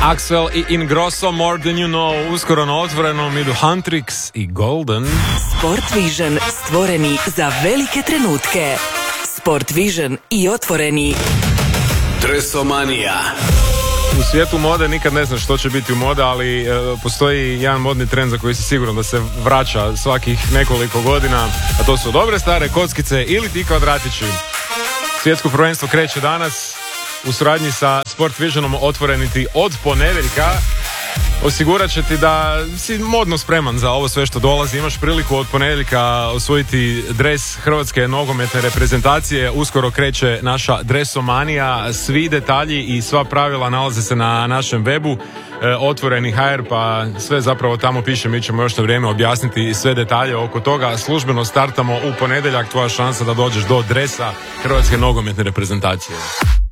Axwell i Ingrosso, More Than You Know. Uskoro na otvorenom idu Huntrix i Golden. Sport Vision, stvoreni za velike trenutke. Sport Vision i otvoreni. Dresomanija. U svijetu mode nikad ne znaš što će biti u mode, ali postoji jedan modni trend za koji si siguran da se vraća svakih nekoliko godina, a to su dobre stare kockice ili ti kvadratići. Svjetsko prvenstvo kreće danas u suradnji sa Sport Visionom, otvoreni ti od ponedjeljka. Osigurat će ti da si modno spreman za ovo sve što dolazi. Imaš priliku od ponedjeljka osvojiti dres hrvatske nogometne reprezentacije. Uskoro kreće naša dresomanija. Svi detalji i sva pravila nalaze se na našem webu otvoreni HR, pa sve zapravo tamo piše. Mi ćemo još na vrijeme objasniti sve detalje oko toga. Službeno startamo u ponedjeljak. Tvoja šansa da dođeš do dresa hrvatske nogometne reprezentacije.